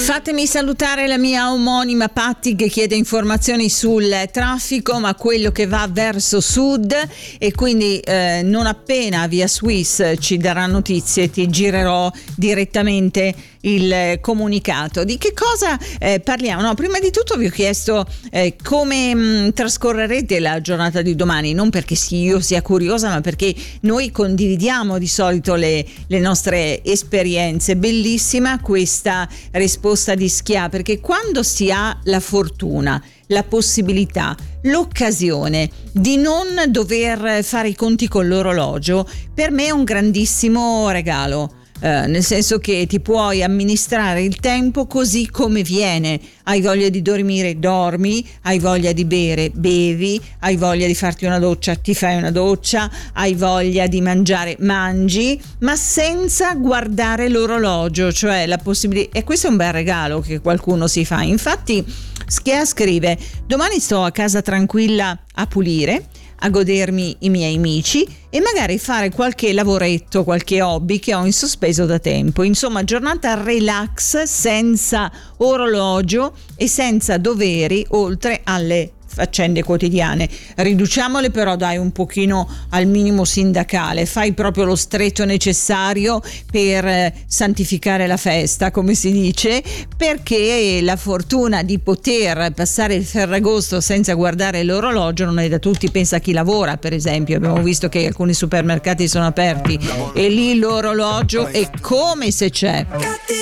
Fatemi salutare la mia omonima Patti che chiede informazioni sul traffico, ma quello che va verso sud, e quindi non appena via Swiss ci darà notizie ti girerò direttamente il comunicato. Di che cosa parliamo? No, prima di tutto vi ho chiesto come trascorrerete la giornata di domani, non perché io sia curiosa, ma perché noi condividiamo di solito le nostre esperienze. Bellissima questa risposta di Schia, perché quando si ha la fortuna, la possibilità, l'occasione di non dover fare i conti con l'orologio, per me è un grandissimo regalo. Nel senso che ti puoi amministrare il tempo così come viene. Hai voglia di dormire, dormi, hai voglia di bere, bevi, hai voglia di farti una doccia, ti fai una doccia, hai voglia di mangiare, mangi, ma senza guardare l'orologio, cioè la possibilità. E questo è un bel regalo che qualcuno si fa. Infatti Schia scrive: domani sto a casa tranquilla a pulire, a godermi i miei amici e magari fare qualche lavoretto, qualche hobby che ho in sospeso da tempo. Insomma, giornata relax, senza orologio e senza doveri, oltre alle faccende quotidiane. Riduciamole però, dai, un pochino al minimo sindacale. Fai proprio lo stretto necessario per santificare la festa, come si dice, perché la fortuna di poter passare il Ferragosto senza guardare l'orologio non è da tutti. Pensa a chi lavora, per esempio. Abbiamo visto che alcuni supermercati sono aperti e lì l'orologio è come se c'è.